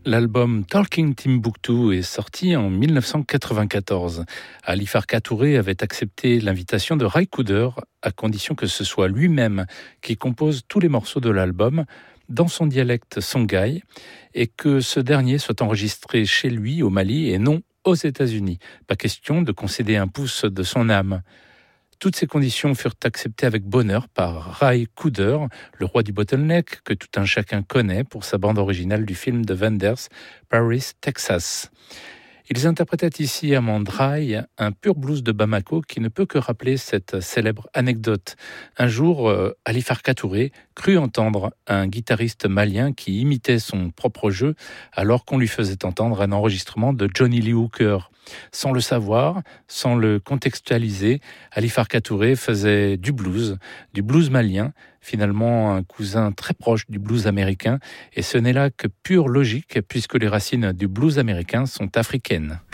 L'album Talking Timbuktu est sorti en 1994. Ali Farka Touré avait accepté l'invitation de Ry Cooder à condition que ce soit lui-même qui compose tous les morceaux de l'album dans son dialecte songhai et que ce dernier soit enregistré chez lui au Mali et non aux États-Unis. Pas question de concéder un pouce de son âme. Toutes ces conditions furent acceptées avec bonheur par Ry Cooder, le roi du bottleneck que tout un chacun connaît pour sa bande originale du film de Wenders, Paris, Texas. Ils interprétaient ici à Mandraï un pur blues de Bamako qui ne peut que rappeler cette célèbre anecdote. Un jour, Ali Farka Touré crut entendre un guitariste malien qui imitait son propre jeu alors qu'on lui faisait entendre un enregistrement de Johnny Lee Hooker. Sans le savoir, sans le contextualiser, Ali Farka Touré faisait du blues malien, finalement un cousin très proche du blues américain, et ce n'est là que pure logique puisque les racines du blues américain sont africaines.